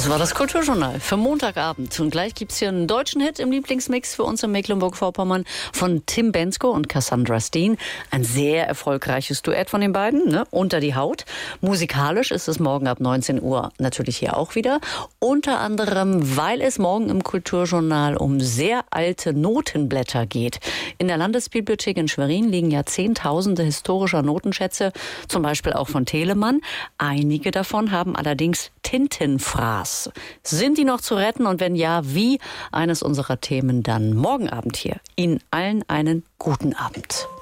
Das war das Kulturjournal für Montagabend. Und gleich gibt es hier einen deutschen Hit im Lieblingsmix für uns in Mecklenburg-Vorpommern von Tim Bendzko und Cassandra Steen. Ein sehr erfolgreiches Duett von den beiden, ne? Unter die Haut. Musikalisch ist es morgen ab 19 Uhr natürlich hier auch wieder. Unter anderem, weil es morgen im Kulturjournal um sehr alte Notenblätter geht. In der Landesbibliothek in Schwerin liegen ja Zehntausende historischer Notenschätze, zum Beispiel auch von Telemann. Einige davon haben allerdings Tintenfraß. Sind die noch zu retten und wenn ja, wie? Eines unserer Themen dann morgen Abend hier. Ihnen allen einen guten Abend.